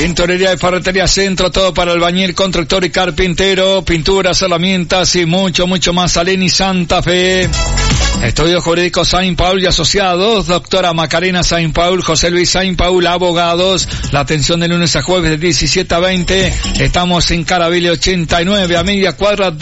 Tintorería de Ferretería Centro, todo para albañil, constructor y carpintero, pinturas, herramientas y mucho más. Aleni Santa Fe. Estudios Jurídicos Saint Paul y Asociados, doctora Macarena Saint Paul, José Luis Saint Paul, abogados. La atención de lunes a jueves de 17 a 20. Estamos en Caraville 89, a media cuadra